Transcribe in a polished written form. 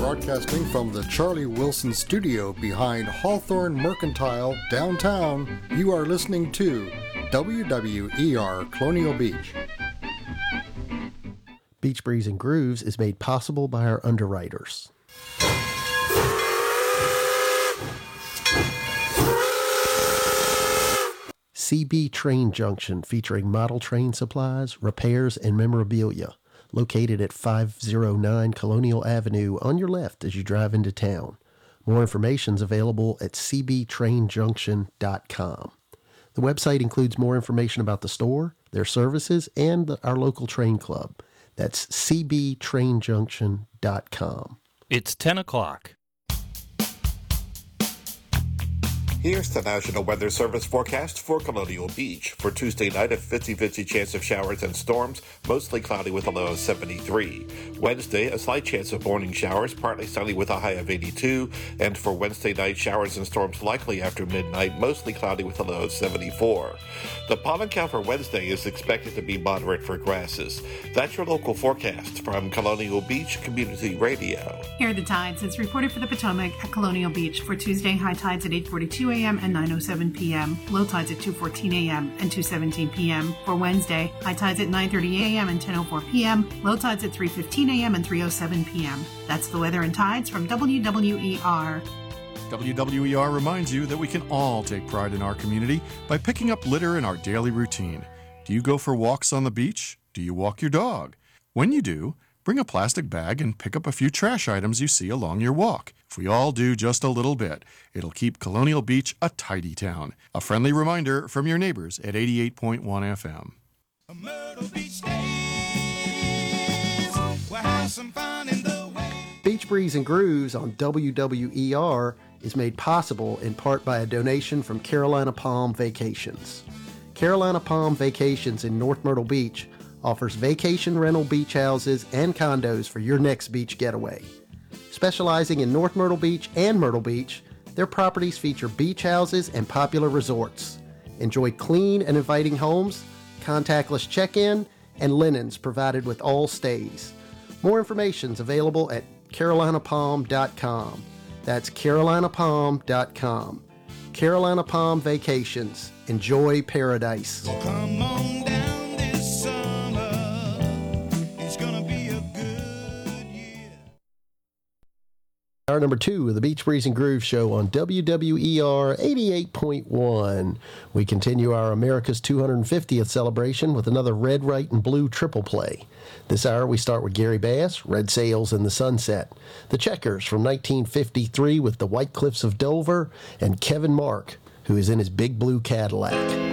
Broadcasting from the Charlie Wilson studio behind Hawthorne Mercantile downtown, you are listening to WWER Colonial Beach. Beach Breeze and Grooves is made possible by our underwriters. CB Train Junction, featuring model train supplies, repairs, and memorabilia. Located at 509 Colonial Avenue on your left as you drive into town. More information is available at cbtrainjunction.com. The website includes more information about the store, their services, and our local train club. That's cbtrainjunction.com. It's 10 o'clock. Here's the National Weather Service forecast for Colonial Beach. For Tuesday night, a 50-50 chance of showers and storms, mostly cloudy with a low of 73. Wednesday, a slight chance of morning showers, partly sunny with a high of 82. And for Wednesday night, showers and storms likely after midnight, mostly cloudy with a low of 74. The pollen count for Wednesday is expected to be moderate for grasses. That's your local forecast from Colonial Beach Community Radio. Here are the tides. It's reported for the Potomac at Colonial Beach. For Tuesday, high tides at 8:42 a.m. and 9:07 p.m. Low tides at 2:14 a.m. and 2:17 p.m. For Wednesday, high tides at 9:30 a.m. and 10:04 p.m. Low tides at 3:15 a.m. and 3:07 p.m. That's the weather and tides from WWER. WWER reminds you that we can all take pride in our community by picking up litter in our daily routine. Do you go for walks on the beach? Do you walk your dog? When you do, bring a plastic bag and pick up a few trash items you see along your walk. If we all do just a little bit, it'll keep Colonial Beach a tidy town. A friendly reminder from your neighbors at 88.1 FM. Myrtle Beach days, we'll have some fun in the way. Beach Breeze and Grooves on WWER is made possible in part by a donation from Carolina Palm Vacations. Carolina Palm Vacations in North Myrtle Beach offers vacation rental beach houses and condos for your next beach getaway. Specializing in North Myrtle Beach and Myrtle Beach, their properties feature beach houses and popular resorts. Enjoy clean and inviting homes, contactless check-in, and linens provided with all stays. More information is available at carolinapalm.com. That's carolinapalm.com. Carolina Palm Vacations. Enjoy paradise. So come on down this summer. It's gonna be a good year. Hour number 2 of the Beach Breeze and Groove Show on WWER 88.1. We continue our America's 250th celebration with another red, white, and blue triple play. This hour we start with Gary Bass, Red Sails in the Sunset, The Checkers from 1953 with the White Cliffs of Dover, and Kevin Mark, who is in his big blue Cadillac.